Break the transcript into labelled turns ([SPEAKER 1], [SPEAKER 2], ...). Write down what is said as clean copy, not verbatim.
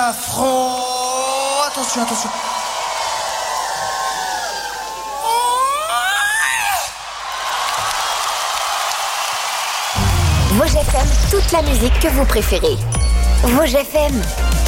[SPEAKER 1] affront. Attention, attention.
[SPEAKER 2] Vosges FM, toute la musique que vous préférez. Vosges FM.